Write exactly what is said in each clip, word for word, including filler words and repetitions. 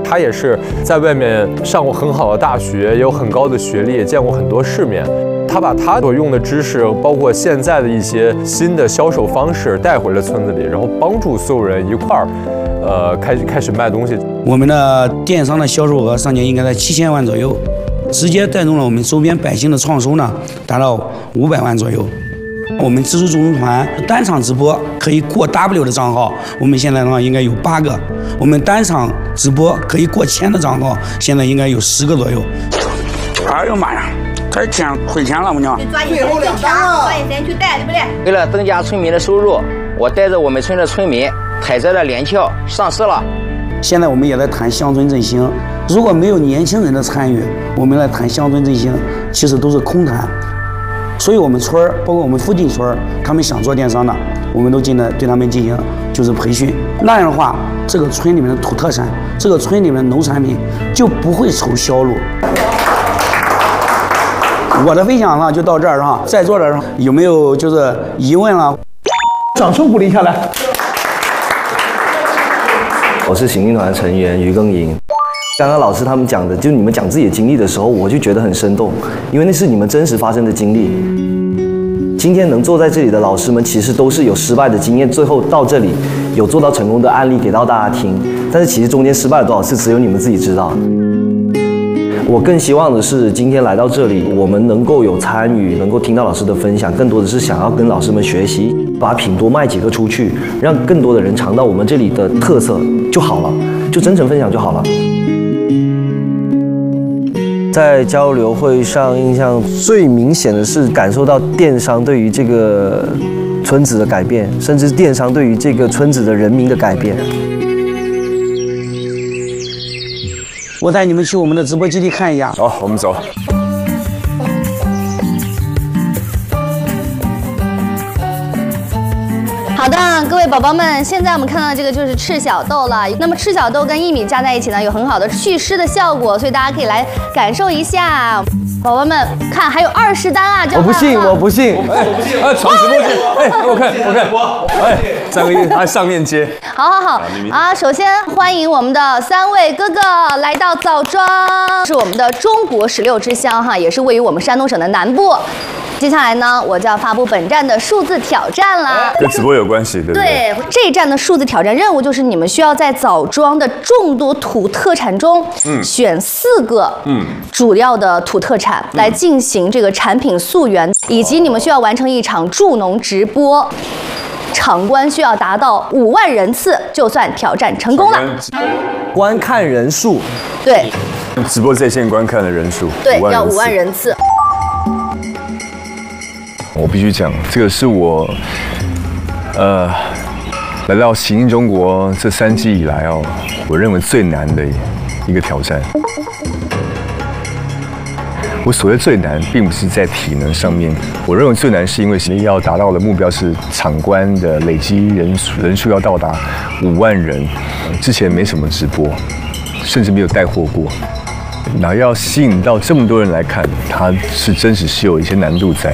他也是在外面上过很好的大学，也有很高的学历，也见过很多世面。他把他所用的知识，包括现在的一些新的销售方式带回了村子里，然后帮助所有人一块儿，呃，开开始卖东西。 我们的电商的销售额上年应该在七千万左右，直接带动了我们周边百姓的创收呢，达到五百万左右。我们知识中文团单场直播可以过 W 的账号，我们现在的话应该有八个；我们单场直播可以过千的账号，现在应该有十个左右。哎呦妈呀！太钱亏钱了，我娘！ 抓紧时间去抢，抓紧时间去带，对不对？ 为了增加村民的收入，我带着我们村的村民采摘了连翘上市了。 现在我们也在谈乡村振兴，如果没有年轻人的参与，我们来谈乡村振兴，其实都是空谈。所以我们村儿，包括我们附近村儿，他们想做电商的，我们都进来对他们进行就是培训。那样的话，这个村里面的土特产，这个村里面的农产品就不会愁销路。我的分享呢就到这儿啊，在座的有没有就是疑问啊？ 掌声鼓励下来。 我是行进团成员于耕营。刚刚老师他们讲的，就你们讲自己的经历的时候，我就觉得很生动，因为那是你们真实发生的经历。今天能坐在这里的老师们，其实都是有失败的经验，最后到这里有做到成功的案例给到大家听。但是其实中间失败了多少次，只有你们自己知道。我更希望的是，今天来到这里，我们能够有参与，能够听到老师的分享，更多的是想要跟老师们学习，把品多卖几个出去，让更多的人尝到我们这里的特色就好了，就真诚分享就好了。在交流会上，印象最明显的是感受到电商对于这个村子的改变，甚至电商对于这个村子的人民的改变。 我带你们去我们的直播基地看一下。 好，我们走。 好的，各位宝宝们，现在我们看到的这个就是赤小豆了。那么赤小豆跟薏米加在一起呢，有很好的祛湿的效果，所以大家可以来感受一下。宝宝们，看还有二十单啊！ 我不信，我不信， 哎，我不信！哎，传直播间，哎，我看，我看，哎，三个亿，还上链接。 好好好啊！首先欢迎我们的三位哥哥来到枣庄，是我们的中国十六之乡哈，也是位于我们山东省的南部。接下来呢，我就要发布本站的数字挑战了， 跟直播有关系，对不对？ 对，这一站的数字挑战任务就是你们需要在枣庄的众多土特产中，嗯，选四个，嗯，主要的土特产来进行这个产品溯源，以及你们需要完成一场助农直播。场观需要达到五万人次，就算挑战成功了。 观看人数， 对， 直播在线观看的人数， 对，要五万人次。 我必须讲，这个是我，呃，来到行进中国这三季以来哦，我认为最难的一个挑战。我所谓最难，并不是在体能上面，我认为最难是因为你要达到的目标是场观的累积人数人数要到达五万人，之前没什么直播，甚至没有带货过，然后要吸引到这么多人来看，它是真实是有一些难度在。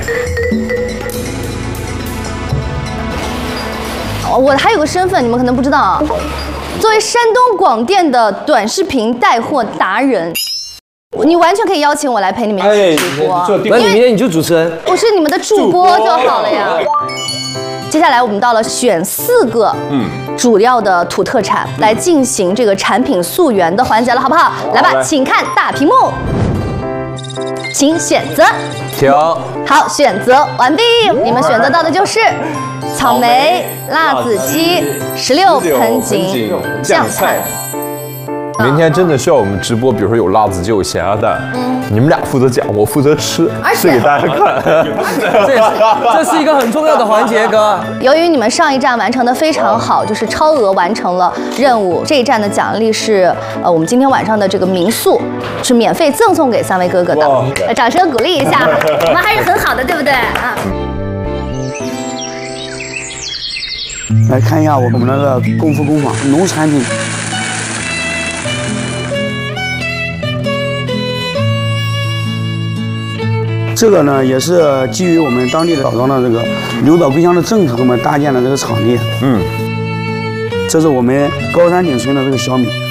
我还有个身份，你们可能不知道啊，作为山东广电的短视频带货达人。你完全可以邀请我来陪你们一起直播， 那你明天你就主持人， 我是你们的助播就好了呀。接下来我们到了选四个嗯主要的土特产来进行这个产品溯源的环节了，好不好？来吧，请看大屏幕，请选择。 停。 好，选择完毕。你们选择到的就是草莓、辣子鸡、石榴盆景、酱菜。 明天真的需要我们直播，比如说有辣子鸡、有咸鸭蛋，嗯，你们俩负责讲，我负责吃，吃给大家看。 这这是一个很重要的环节，哥。 由于你们上一站完成的非常好，就是超额完成了任务，这一站的奖励是呃我们今天晚上的这个民宿是免费赠送给三位哥哥的，掌声鼓励一下，我们还是很好的，对不对啊？ 来看一下我们那个功夫工坊农产品。这个呢，也是基于我们当地的枣庄的这个留岛归乡的政策，我们搭建的这个场地。嗯，这是我们高山顶村的这个小米。